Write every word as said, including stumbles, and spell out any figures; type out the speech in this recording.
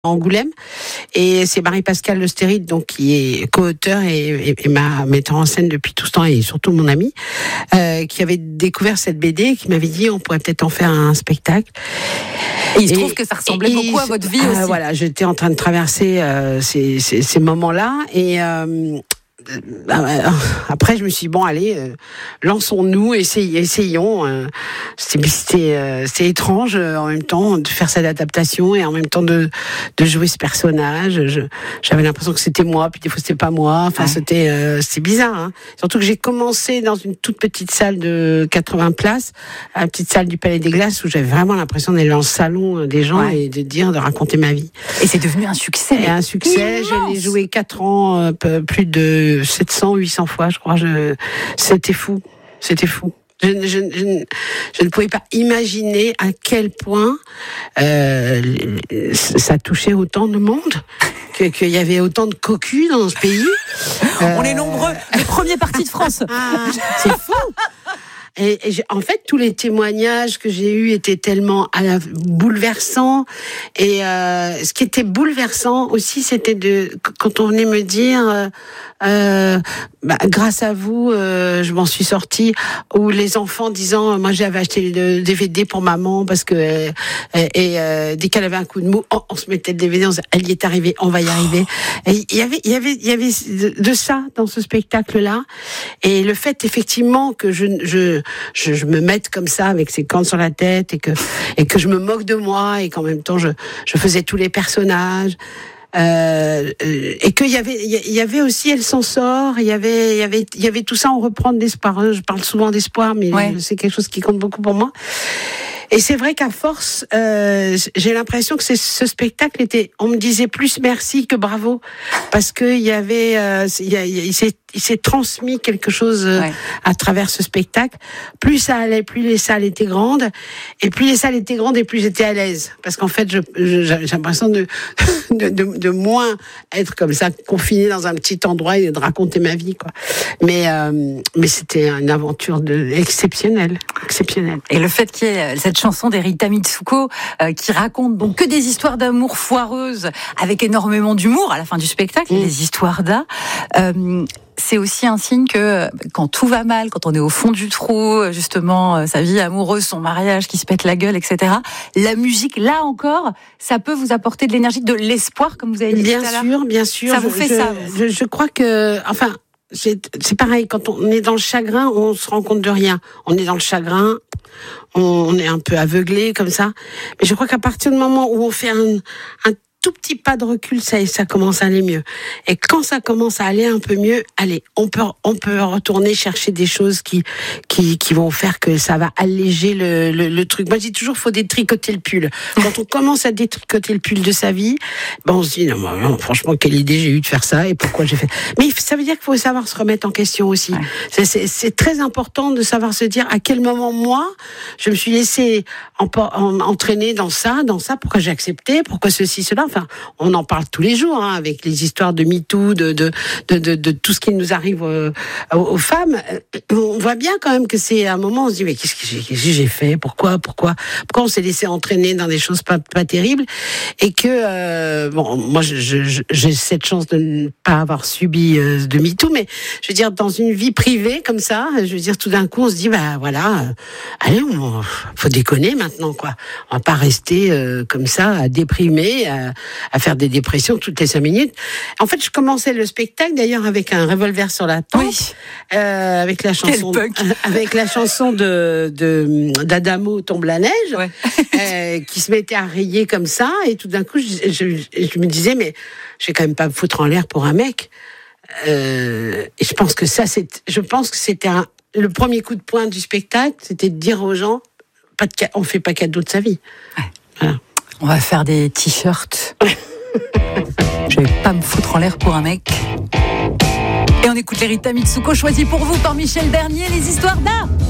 Angoulême, et c'est Marie-Pascale Lostérite, donc qui est co-auteur et, et, et ma metteur en scène depuis tout ce temps, et surtout mon amie, euh, qui avait découvert cette B D, qui m'avait dit on pourrait peut-être en faire un spectacle. Et il se et, trouve que ça ressemblait et, beaucoup à votre vie euh, aussi. Voilà, j'étais en train de traverser euh, ces, ces, ces moments-là, et euh, après je me suis dit, bon allez, euh, lançons-nous, essayons, essayons. Euh, c'était, c'était, euh, c'était étrange euh, en même temps de faire cette adaptation et en même temps de, de jouer ce personnage. Je, j'avais l'impression que c'était moi, puis des fois c'était pas moi. Enfin, ouais. c'était, euh, c'était bizarre. Hein. Surtout que j'ai commencé dans une toute petite salle de quatre-vingts places, la petite salle du Palais des Glaces, où j'avais vraiment l'impression d'aller dans le salon des gens ouais. et de dire, de raconter ma vie. Et c'est devenu un succès. Et un succès. Immense. Je l'ai joué quatre ans, euh, plus de sept cents, huit cents fois, je crois. Je... C'était fou. C'était fou. Je, je, je, je ne pouvais pas imaginer à quel point euh, ça touchait autant de monde, que, qu'il y avait autant de cocus dans ce pays. On euh... est nombreux. Le premier parti de France. Ah, c'est fou. Et, et en fait, tous les témoignages que j'ai eus étaient tellement à la, bouleversants. Et euh, ce qui était bouleversant aussi, c'était de quand on venait me dire, euh, euh, bah, grâce à vous, euh, je m'en suis sortie. Ou les enfants disant, moi j'avais acheté le D V D pour maman parce que euh, et euh, dès qu'elle avait un coup de mou, on, on se mettait le D V D, on se, elle y est arrivée, on va y arriver. Et il y avait, il y avait, il y avait de, de ça dans ce spectacle-là. Et le fait effectivement que je, je Je, je me mette comme ça avec ces cornes sur la tête et que et que je me moque de moi et qu'en même temps je je faisais tous les personnages euh, et qu'il y avait il y avait aussi Elle s'en sort, il y avait il y avait il y avait tout ça, on reprend de l'espoir. Je parle souvent d'espoir, mais ouais. c'est quelque chose qui compte beaucoup pour moi. Et c'est vrai qu'à force, euh, j'ai l'impression que c'est, ce spectacle était, on me disait plus merci que bravo, parce que il y avait, euh, il, y a, il, s'est, il s'est transmis quelque chose euh, ouais. à travers ce spectacle. Plus ça allait, plus les salles étaient grandes, et plus les salles étaient grandes, et plus j'étais à l'aise, parce qu'en fait, je, je, j'ai l'impression de, de, de, de moins être comme ça confinée dans un petit endroit et de raconter ma vie, quoi. Mais, euh, mais c'était une aventure de, exceptionnelle, exceptionnelle. Et le fait qu'il y ait cette chanson d'Erita Mitsuko euh, qui raconte donc que des histoires d'amour foireuses avec énormément d'humour à la fin du spectacle, mmh. des histoires d'A. Euh, c'est aussi un signe que quand tout va mal, quand on est au fond du trou, justement, sa vie amoureuse, son mariage qui se pète la gueule, et cetera, la musique, là encore, ça peut vous apporter de l'énergie, de l'espoir, comme vous avez dit bien tout à l'heure. Bien sûr, bien sûr. Ça vous fait je, ça je, je crois que... Enfin, c'est, c'est pareil, quand on est dans le chagrin, on se rend compte de rien. On est dans le chagrin, on est un peu aveuglé comme ça. Mais je crois qu'à partir du moment où on fait un, un tout petit pas de recul, ça, ça commence à aller mieux. Et quand ça commence à aller un peu mieux, allez, on peut, on peut retourner chercher des choses qui, qui, qui vont faire que ça va alléger le, le, le truc. Moi, je dis toujours, faut détricoter le pull. Quand on commence à détricoter le pull de sa vie, ben, on se dit, non, non, franchement, quelle idée j'ai eu de faire ça et pourquoi j'ai fait. Mais ça veut dire qu'il faut savoir se remettre en question aussi. Ouais. C'est, c'est, c'est très important de savoir se dire à quel moment, moi, je me suis laissé en, en, entraîner dans ça, dans ça, pourquoi j'ai accepté, pourquoi ceci, cela. Enfin, on en parle tous les jours, hein, avec les histoires de MeToo, de, de, de, de, de tout ce qui nous arrive euh, aux, aux femmes. On voit bien quand même que c'est à un moment, on se dit, mais qu'est-ce que j'ai, qu'est-ce que j'ai fait? Pourquoi, pourquoi, pourquoi on s'est laissé entraîner dans des choses pas, pas terribles? Et que, euh, bon, moi, je, je, j'ai cette chance de ne pas avoir subi euh, de MeToo, mais je veux dire, dans une vie privée comme ça, je veux dire, tout d'un coup, on se dit, bah voilà, euh, allez, on, faut déconner maintenant, quoi. On va pas rester euh, comme ça, à déprimer, à, à faire des dépressions toutes les cinq minutes. En fait, je commençais le spectacle d'ailleurs avec un revolver sur la tempe, oui. euh, avec la chanson, euh, avec la chanson de, de d'Adamo Tombe la neige, ouais. euh, qui se mettait à rayer comme ça, et tout d'un coup, je, je, je me disais, mais je vais quand même pas me foutre en l'air pour un mec. Euh, et je pense que ça, c'est, je pense que c'était un, le premier coup de poing du spectacle, c'était de dire aux gens, pas de, on fait pas cadeau de sa vie. Ouais. Voilà. On va faire des t-shirts. Je vais pas me foutre en l'air pour un mec. Et on écoute l'Erita Mitsuko choisi pour vous par Michel Bernier, les histoires d'A.